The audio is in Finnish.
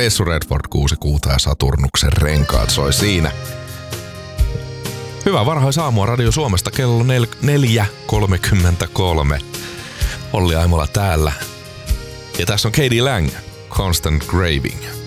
Essu Redford 6 kuuta ja Saturnuksen renkaat soi siinä. Hyvää varhaisaamua Radio Suomesta kello 4.33. Olli Aimola täällä. Ja tässä on K.D. Lang, Constant Craving.